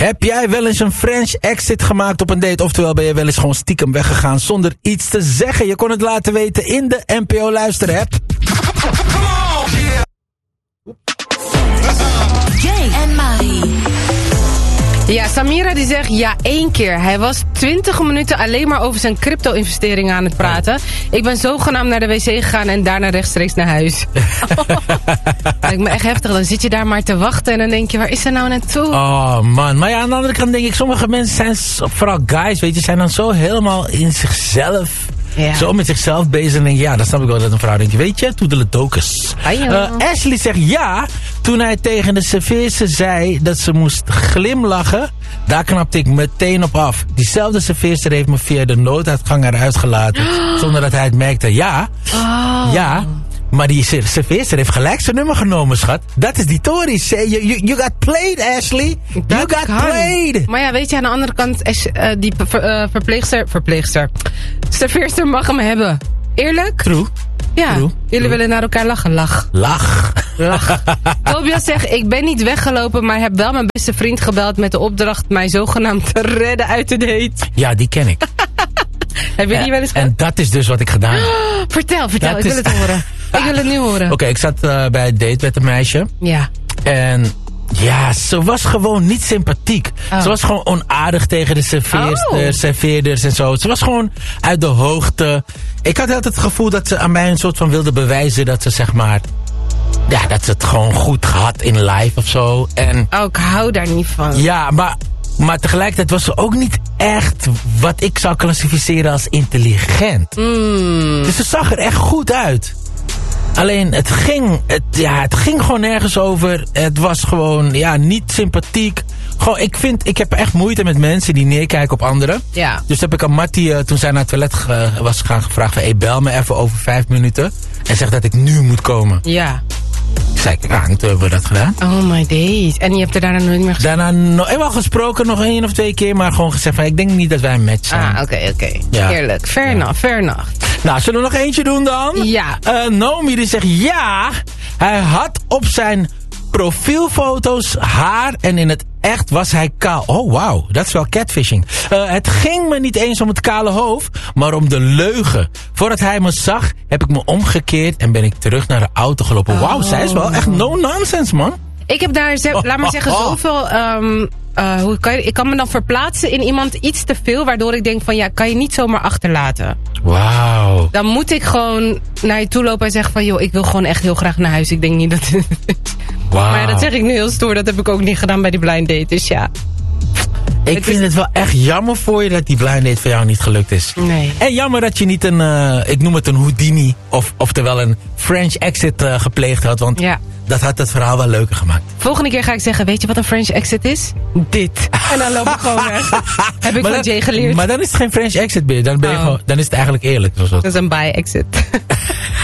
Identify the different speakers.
Speaker 1: Heb jij wel eens een French exit gemaakt op een date? Oftewel ben je wel eens gewoon stiekem weggegaan zonder iets te zeggen? Je kon het laten weten in de NPO Luister app.
Speaker 2: Jay en Marie.
Speaker 3: Ja, Samira die zegt ja 1 keer. Hij was 20 minuten alleen maar over zijn crypto-investeringen aan het praten. Ik ben zogenaamd naar de wc gegaan en daarna rechtstreeks naar huis. Lijkt me echt heftig. Dan zit je daar maar te wachten en dan denk je, waar is ze nou naartoe?
Speaker 1: Oh man, maar ja, aan de andere kant denk ik, sommige mensen zijn, vooral guys, weet je, zijn dan zo helemaal in zichzelf. Ja. Zo met zichzelf bezig en denk ja, dan snap ik wel dat een vrouw denkt, weet je, toedeledokus. Ashley zegt ja, toen hij tegen de serveerster zei dat ze moest glimlachen, daar knapte ik meteen op af. Diezelfde serveerster heeft me via de nooduitgang eruit gelaten, zonder dat hij het merkte. Ja, ja. Maar die serveerster heeft gelijk zijn nummer genomen, schat. Dat is die Tory. You got played, Ashley. You got played.
Speaker 3: Maar ja, weet je, aan de andere kant, die verpleegster. Serveerster mag hem hebben. Eerlijk?
Speaker 1: True.
Speaker 3: Ja,
Speaker 1: True.
Speaker 3: Jullie willen naar elkaar lachen. Lach. Tobias zegt, ik ben niet weggelopen, maar heb wel mijn beste vriend gebeld met de opdracht mij zogenaamd te redden uit de date.
Speaker 1: Ja, die ken ik.
Speaker 3: Heb je die wel eens
Speaker 1: En dat is dus wat ik gedaan heb.
Speaker 3: Vertel, ik wil het horen. Ik wil het nu horen.
Speaker 1: Oké, ik zat bij het date met een meisje.
Speaker 3: Ja.
Speaker 1: En ja, ze was gewoon niet sympathiek. Oh. Ze was gewoon onaardig tegen de serveerders en zo. Ze was gewoon uit de hoogte. Ik had altijd het gevoel dat ze aan mij een soort van wilde bewijzen dat ze zeg maar, ja, dat ze het gewoon goed had in life of zo. En
Speaker 3: ik hou daar niet van.
Speaker 1: Ja, maar tegelijkertijd was ze ook niet echt wat ik zou klassificeren als intelligent. Dus ze zag er echt goed uit. Alleen het ging gewoon nergens over. Het was gewoon niet sympathiek. Gewoon, ik heb echt moeite met mensen die neerkijken op anderen. Ja. Dus heb ik aan Mattie, toen zij naar het toilet was gegaan, gevraagd van, hey, bel me even over 5 minuten. En zeg dat ik nu moet komen. Ja. Zei ik, toen hebben we dat gedaan.
Speaker 3: Oh my days. En je hebt er daarna nooit meer gesproken?
Speaker 1: Daarna eenmaal gesproken, nog 1 of 2 keer. Maar gewoon gezegd van, ik denk niet dat wij een match zijn.
Speaker 3: Oké. Ja. Eerlijk. Fair enough.
Speaker 1: Nou, zullen we nog eentje doen dan?
Speaker 3: Ja.
Speaker 1: Naomi die zegt ja. Hij had op zijn profielfoto's haar en in het echt was hij kaal. Oh wauw, dat is wel catfishing. Het ging me niet eens om het kale hoofd, maar om de leugen. Voordat hij me zag, heb ik me omgekeerd en ben ik terug naar de auto gelopen. Wauw, zij is wel echt no nonsense, man.
Speaker 3: Ik heb daar, laat maar zeggen, zoveel... ik kan me dan verplaatsen in iemand iets te veel, waardoor ik denk van, ja, kan je niet zomaar achterlaten.
Speaker 1: Wauw.
Speaker 3: Dan moet ik gewoon naar je toe lopen en zeggen van, joh, ik wil gewoon echt heel graag naar huis. Ik denk niet dat... Wow. Maar ja, dat zeg ik nu heel stoer. Dat heb ik ook niet gedaan bij die blind date. Dus ja.
Speaker 1: Ik vind het wel echt jammer voor je dat die blind date voor jou niet gelukt is.
Speaker 3: Nee.
Speaker 1: En jammer dat je niet een, ik noem het een Houdini, oftewel een French exit gepleegd had. Want dat had het verhaal wel leuker gemaakt.
Speaker 3: Volgende keer ga ik zeggen, weet je wat een French exit is? Dit. En dan loop ik gewoon weg. Heb ik van Jay geleerd.
Speaker 1: Maar dan is het geen French exit meer. Dan is het eigenlijk eerlijk.
Speaker 3: Dat is een bi exit.